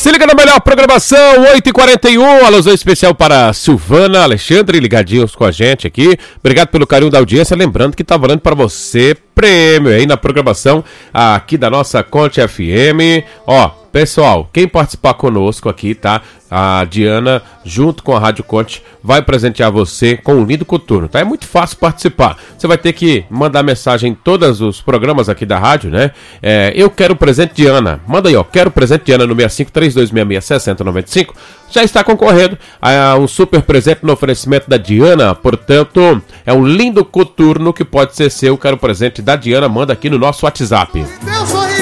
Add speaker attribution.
Speaker 1: Se liga na melhor programação, 8h41, alusão especial para Silvana, Alexandre, ligadinhos com a gente aqui. Obrigado pelo carinho da audiência, lembrando que tá valendo para você prêmio aí na programação aqui da nossa Conte FM. Ó, pessoal, quem participar conosco aqui, tá? A Diana, junto com a Rádio Conte, vai presentear você com um lindo coturno, tá? É muito fácil participar. Você vai ter que mandar mensagem em todos os programas aqui da rádio, né? Eu quero presente Diana. Manda aí, ó. Quero presente Diana no 65-3266-6095. Já está concorrendo a um super presente no oferecimento da Diana. Portanto, é um lindo coturno que pode ser seu. Quero presente da Diana. Manda aqui no nosso WhatsApp.